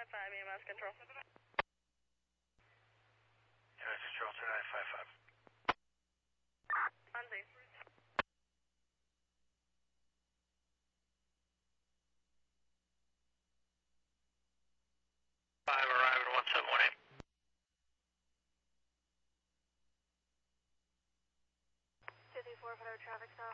955, EMS control. EMS control 2955. On Z. 5, arrive at 1718. Fifty-four for traffic stop.